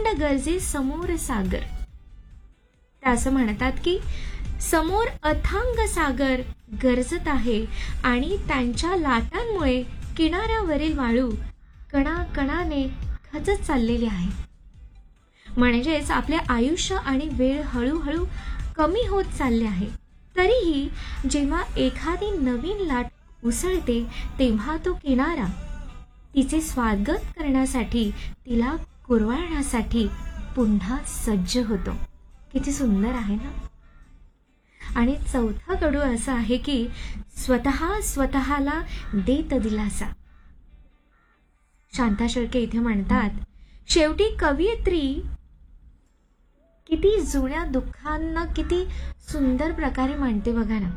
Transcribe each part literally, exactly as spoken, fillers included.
गरजे समोर सागर. त्या असं म्हणतात की समोर अथांग सागर गरजत आहे आणि त्यांच्या लाटांमुळे किनाऱ्यावरील वाळू कणाकणाने खचत चाललेली आहे. म्हणजेच आपले आयुष्य आणि वेळ हळूहळू कमी होत चालले आहे. तरीही जेव्हा एखादी नवीन लाट उसळते तेव्हा तो किनारा तिचे स्वागत करण्यासाठी, तिला कुरवाळण्यासाठी पुन्हा सज्ज होतो. किती सुंदर आहे ना. आणि चौथा कडू असा आहे की स्वतः स्वतःला देत दिलासा. शांता शेळके इथे म्हणतात, शेवटी कवयित्री किती जुन्या दुःखांना किती सुंदर प्रकारे मांडते बघा ना.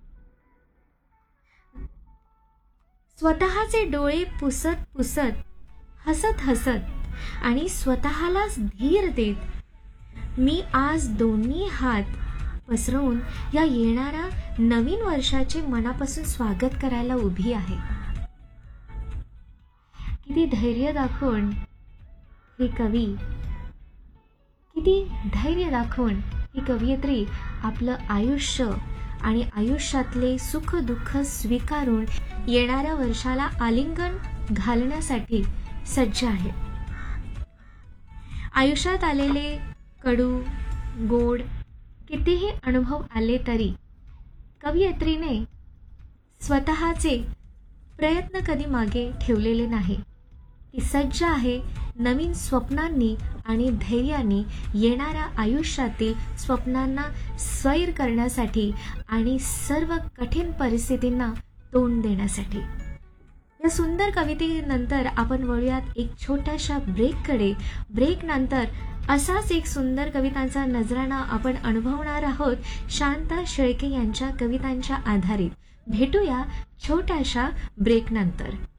स्वतःचे डोळे पुसत पुसत, हसत हसत आणि स्वतःलाच धीर देत मी आज दोन्ही हात पसरवून या येणाऱ्या नवीन वर्षाचे मनापासून स्वागत करायला उभी आहे. किती धैर्य दाखवून ही कवी, किती धैर्य दाखवून ही कवयित्री आपलं आयुष्य आणि आयुष्यातले सुख दुःख स्वीकारून येणाऱ्या वर्षाला आलिंगन घालण्यासाठी सज्ज आहे. आयुष्यात आलेले कडू गोड कितीही अनुभव आले तरी कवयित्रीने स्वतःचे प्रयत्न कधी मागे ठेवलेले नाही. ती सज्ज आहे नवीन स्वप्नांनी आणि धैर्याने येणाऱ्या आयुष्यातील स्वप्नांना सैर करण्यासाठी आणि सर्व कठीण परिस्थितींना तोंड देण्यासाठी. या सुंदर कवितेनंतर आपण वळूयात एक छोट्याशा ब्रेककडे. ब्रेक नंतर असाच एक सुंदर कवितांचा नजराणा आपण अनुभवणार आहोत शांता शेळके यांच्या कवितांच्या आधारित. भेटूया छोट्याशा ब्रेक नंतर.